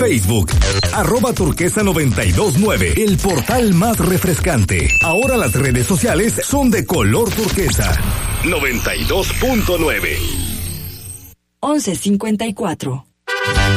Facebook, @turquesa929, el portal más refrescante. Ahora las redes sociales son de color turquesa. 92.9. 11:54.